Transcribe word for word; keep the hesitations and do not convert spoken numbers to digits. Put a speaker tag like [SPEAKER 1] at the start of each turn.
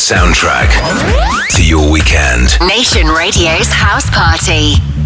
[SPEAKER 1] soundtrack to your weekend.
[SPEAKER 2] Nation Radio's House Party.